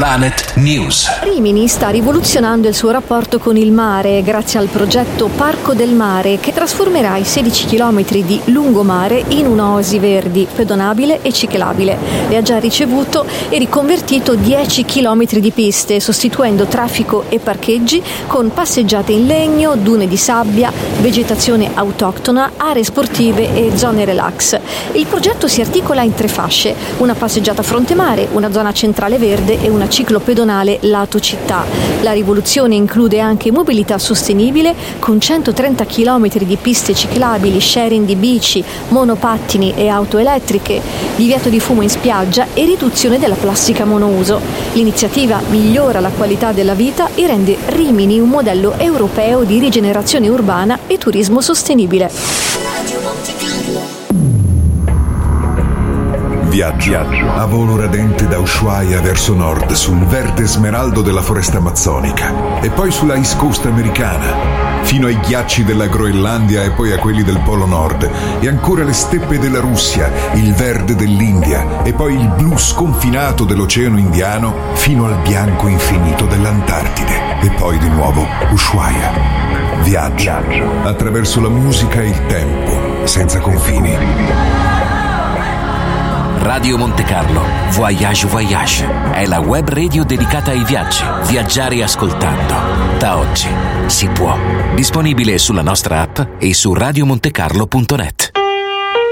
Planet News. Rimini sta rivoluzionando il suo rapporto con il mare grazie al progetto Parco del Mare, che trasformerà i 16 chilometri di lungomare in un'oasi verdi, pedonabile e ciclabile, e ha già ricevuto e riconvertito 10 chilometri di piste, sostituendo traffico e parcheggi con passeggiate in legno, dune di sabbia, vegetazione autoctona, aree sportive e zone relax. Il progetto si articola in 3 fasce: una passeggiata fronte mare, una zona centrale verde e una ciclopedonale lato città. La rivoluzione include anche mobilità sostenibile con 130 km di piste ciclabili, sharing di bici, monopattini e auto elettriche, divieto di fumo in spiaggia e riduzione della plastica monouso. L'iniziativa migliora la qualità della vita e rende Rimini un modello europeo di rigenerazione urbana e turismo sostenibile. Viaggio a volo radente da Ushuaia verso nord sul verde smeraldo della foresta amazzonica e poi sulla East Coast americana, fino ai ghiacci della Groenlandia e poi a quelli del Polo Nord, e ancora le steppe della Russia, il verde dell'India e poi il blu sconfinato dell'Oceano Indiano fino al bianco infinito dell'Antartide e poi di nuovo Ushuaia. Viaggio attraverso la musica e il tempo, senza confini. Radio Monte Carlo Voyage Voyage è la web radio dedicata ai viaggi. Viaggiare ascoltando. Da oggi si può. Disponibile sulla nostra app e su radiomontecarlo.net.